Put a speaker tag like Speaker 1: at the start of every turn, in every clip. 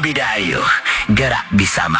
Speaker 1: Bidayu, gerak bersama.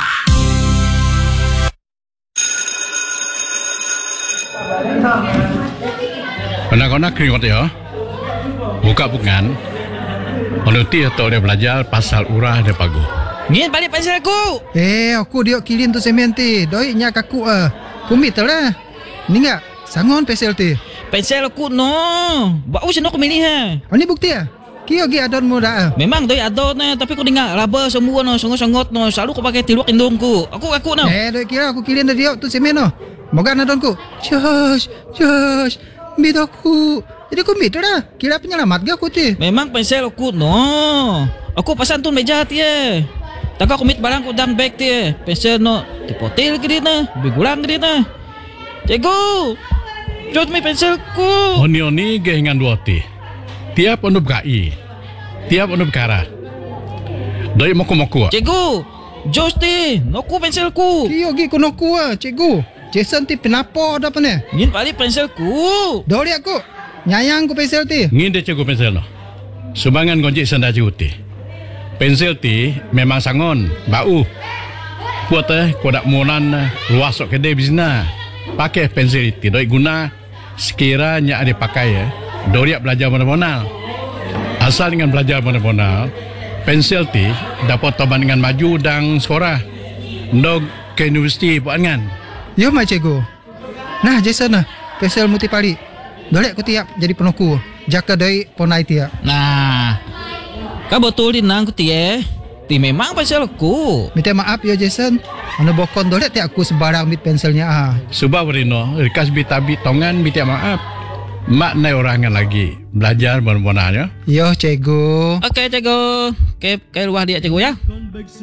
Speaker 2: Anak-anak keringat ya. Buka bukan. Menuti atau dia belajar pasal urah dia pagu.
Speaker 3: Ni balik pensel aku.
Speaker 4: Aku dia kilin tu semen ti. Doi nya kaku kumit lah. Ni enggak sangon pensel ti.
Speaker 3: Pensel aku no. Bau senok aku milih ha.
Speaker 4: Ni bukti Kio gi adon mo dah.
Speaker 3: Memang doi adon tapi aku dengar laba semua no songot-songot no. Selalu aku pakai tiluak indungku. Aku no.
Speaker 4: Doi kira aku kilin dia tu semen no. Moga adonku. Josh. Bidoku. Jadi aku mit dah. Kira penyelamat ga aku ti.
Speaker 3: Memang pensel aku no. Aku pasan tu meja ti Tak aku mit barang ku dalam bag ti Pensel no tipotil ke na, bigulang ke na. Cikgu, jod mi pensel ku.
Speaker 2: Oni gehingan dua ti. Tiap onup gai. Tiap onup kara. Doi moku-moku.
Speaker 3: Cikgu, jos ti, noku pensel ku.
Speaker 4: Kio gi konoku cikgu. Jason ti penapo dah pane.
Speaker 3: Ngin balik pensel ku.
Speaker 4: Doi aku. Nyayang ku pensel ti.
Speaker 2: Ngin dia cikgu pensel no. Sumbangan gonjik senda ti. Pensel ti memang sangon, bau. Buat kodak monan luas sok kedai bisna. Pakai pensel ti doi guna sekiranya ada pakai doriak belajar mana-mana. Asal dengan belajar mana-mana, pensel ti dapat toban dengan maju dan sekolah. Ndog ke universiti buat kan.
Speaker 4: Yo mai cikgu. Nah Jason pensel muti pali. Dolek ku tiap jadi penoku. Jaka doi ponai tiap.
Speaker 3: Nah, kau betul dinang ku ti Ti memang pensel aku.
Speaker 4: Minta maaf ya Jason. Anu bokon dolek ti aku sebarang bit penselnya
Speaker 2: Subah berino, rikas bitabi tongan minta maaf. Mak nai orangan lagi belajar mana-mana ya.
Speaker 4: Yo cikgu.
Speaker 3: Okey cikgu. Ke luar dia cikgu ya.